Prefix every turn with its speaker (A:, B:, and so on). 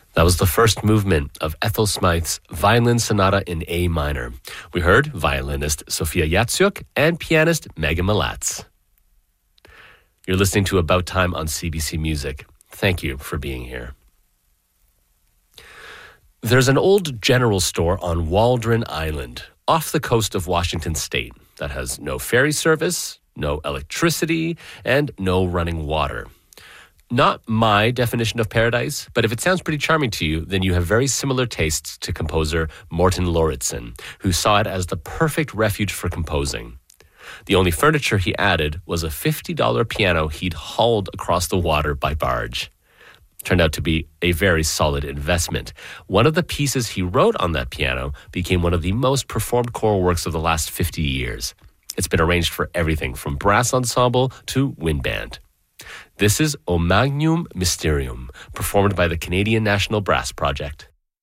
A: That was the first movement of Ethel Smythe's Violin Sonata in A minor. We heard violinist Sofia Yatsiuk and pianist Megan Malatz. You're listening to About Time on CBC Music. Thank you for being here. There's an old general store on Waldron Island, off the coast of Washington State, that has no ferry service, no electricity, and no running water. Not my definition of paradise, but if it sounds pretty charming to you, then you have very similar tastes to composer Morten Lauritsen, who saw it as the perfect refuge for composing. The only furniture he added was a $50 piano he'd hauled across the water by barge. Turned out to be a very solid investment. One of the pieces he wrote on that piano became one of the most performed choral works of the last 50 years. It's been arranged for everything from brass ensemble to wind band. This is O Magnum Mysterium, performed by the Canadian National Brass Project.